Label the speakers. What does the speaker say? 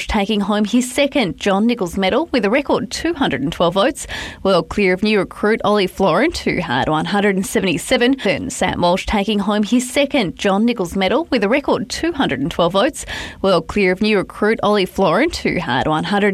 Speaker 1: taking home his second John Nichols medal with a record 212 votes. World clear of new recruit Ollie Florent, who had 177. Then Sam Walsh taking home his second John Nichols medal with a record 212 votes. World clear of new recruit Ollie Florent, who had 100.